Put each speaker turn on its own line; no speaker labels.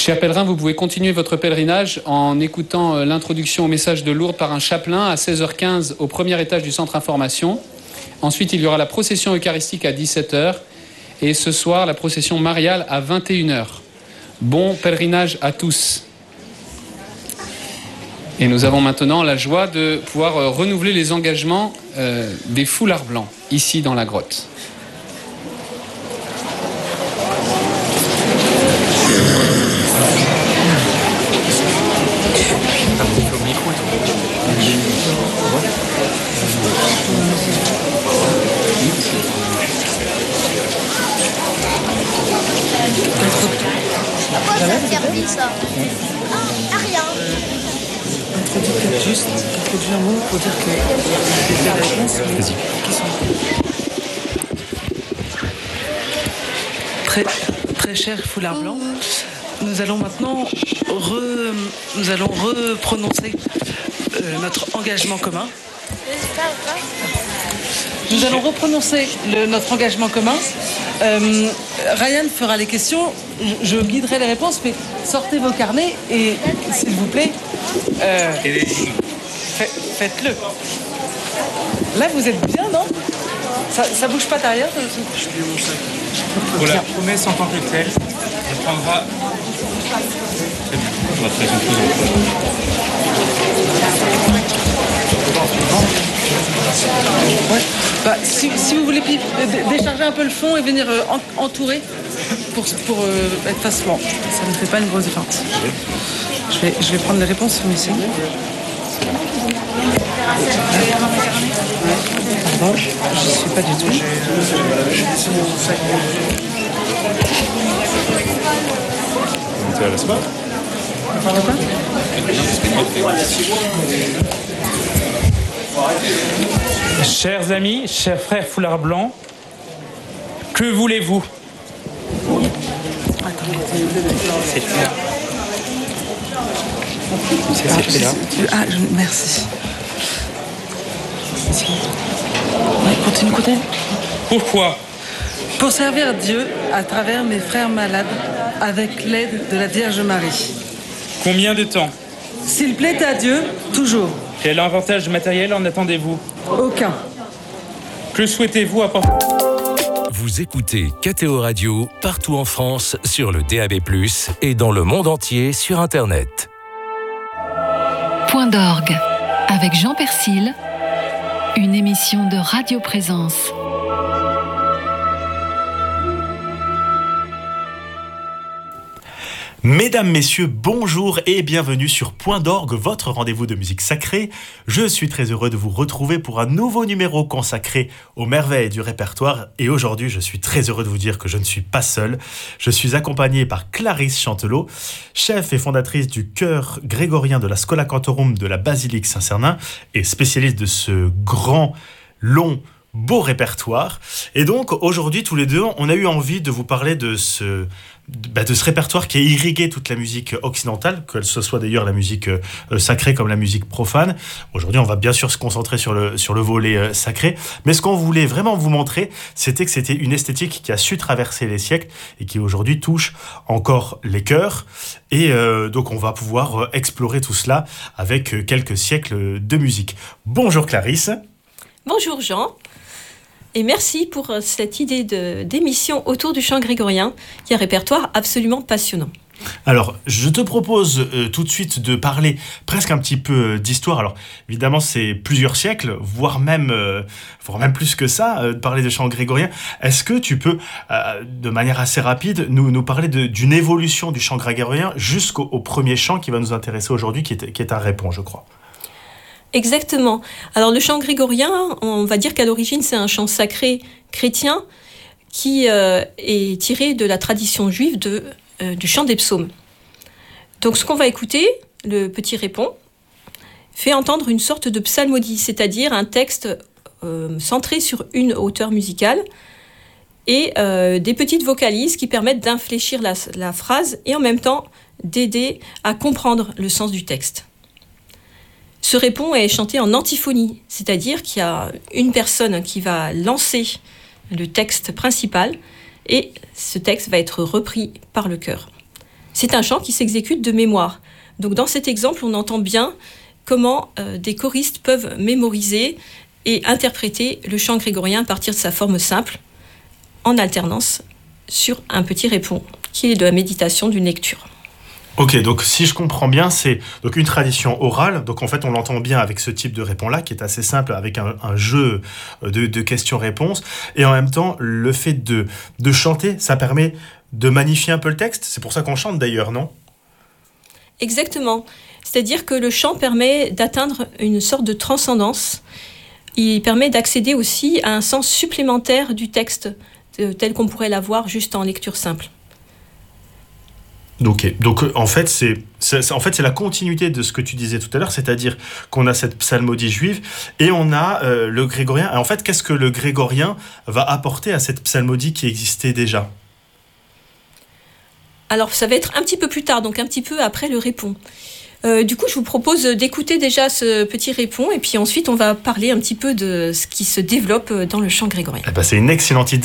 Chers pèlerins, vous pouvez continuer votre pèlerinage en écoutant l'introduction au message de Lourdes par un chapelain à 16h15 au premier étage du centre information. Ensuite, il y aura la procession eucharistique à 17h et ce soir, la procession mariale à 21h. Bon pèlerinage à tous. Et nous avons maintenant la joie de pouvoir renouveler les engagements des foulards blancs, ici dans la grotte.
Pourquoi ça a servi ça? Ah, rien.
Juste introduire un mot pour dire que les réponses qui sont très chers foulards blancs, nous allons maintenant reprononcer notre engagement commun. Nous allons reprononcer notre engagement commun. Ryan fera les questions, je guiderai les réponses, mais sortez vos carnets et s'il vous plaît, faites-le. Là, vous êtes bien, non? Ça bouge pas derrière?
Je suis mon sac. Pour la promesse en tant que telle, on prendra.
Ouais. Bah, si vous voulez décharger un peu le fond et venir entourer pour être face blanc, ça ne fait pas une grosse différence. Je vais prendre les réponses sur mes signes. Pardon, je ne suis pas du tout.
Ça t'intéresse pas? Chers amis, chers frères foulards blancs, que voulez-vous?
Merci. Continue.
Pourquoi?
Pour servir Dieu à travers mes frères malades avec l'aide de la Vierge Marie.
Combien de temps?
S'il plaît à Dieu, toujours.
Quel avantage matériel en attendez-vous?
Aucun.
Que souhaitez-vous apporter?
Vous écoutez KTO Radio partout en France sur le DAB+, et dans le monde entier sur Internet.
Point d'orgue avec Jean Persil, une émission de Radio Présence.
Mesdames, Messieurs, bonjour et bienvenue sur Point d'orgue, votre rendez-vous de musique sacrée. Je suis très heureux de vous retrouver pour un nouveau numéro consacré aux merveilles du répertoire. Et aujourd'hui, je suis très heureux de vous dire que je ne suis pas seul. Je suis accompagné par Clarisse Chantelot, chef et fondatrice du chœur grégorien de la Schola Cantorum de la Basilique Saint-Cernin et spécialiste de ce grand, long, beau répertoire. Et donc, aujourd'hui, tous les deux, on a eu envie de vous parler de ce répertoire qui a irrigué toute la musique occidentale, que ce soit d'ailleurs la musique sacrée comme la musique profane. Aujourd'hui, on va bien sûr se concentrer sur le volet sacré, mais ce qu'on voulait vraiment vous montrer, c'était que c'était une esthétique qui a su traverser les siècles et qui aujourd'hui touche encore les cœurs. Et donc, on va pouvoir explorer tout cela avec quelques siècles de musique. Bonjour Clarisse.
Bonjour Jean. Et merci pour cette idée d'émission autour du chant grégorien, qui est un répertoire absolument passionnant.
Alors, je te propose tout de suite de parler presque un petit peu d'histoire. Alors, évidemment, c'est plusieurs siècles, voire même plus que ça, de parler de chant grégorien. Est-ce que tu peux, de manière assez rapide, nous parler d'une évolution du chant grégorien jusqu'au premier chant qui va nous intéresser aujourd'hui, qui est un répond, je crois.
Exactement. Alors le chant grégorien, on va dire qu'à l'origine c'est un chant sacré chrétien qui est tiré de la tradition juive du chant des psaumes. Donc ce qu'on va écouter, le petit répond, fait entendre une sorte de psalmodie, c'est-à-dire un texte centré sur une hauteur musicale et des petites vocalises qui permettent d'infléchir la phrase et en même temps d'aider à comprendre le sens du texte. Ce répond est chanté en antiphonie, c'est-à-dire qu'il y a une personne qui va lancer le texte principal et ce texte va être repris par le chœur. C'est un chant qui s'exécute de mémoire. Donc dans cet exemple, on entend bien comment des choristes peuvent mémoriser et interpréter le chant grégorien à partir de sa forme simple, en alternance, sur un petit répond, qui est de la méditation d'une lecture.
Ok, donc si je comprends bien, c'est donc une tradition orale. Donc en fait, on l'entend bien avec ce type de répond-là, qui est assez simple, avec un jeu de questions-réponses. Et en même temps, le fait de chanter, ça permet de magnifier un peu le texte. C'est pour ça qu'on chante d'ailleurs, non ?
Exactement. C'est-à-dire que le chant permet d'atteindre une sorte de transcendance. Il permet d'accéder aussi à un sens supplémentaire du texte, tel qu'on pourrait l'avoir juste en lecture simple.
Ok, donc en fait c'est la continuité de ce que tu disais tout à l'heure, c'est-à-dire qu'on a cette psalmodie juive et on a le grégorien. Et en fait, qu'est-ce que le grégorien va apporter à cette psalmodie qui existait déjà ?
Alors ça va être un petit peu plus tard, donc un petit peu après le répond. Du coup, je vous propose d'écouter déjà ce petit répond et puis ensuite on va parler un petit peu de ce qui se développe dans le chant grégorien.
C'est une excellente idée.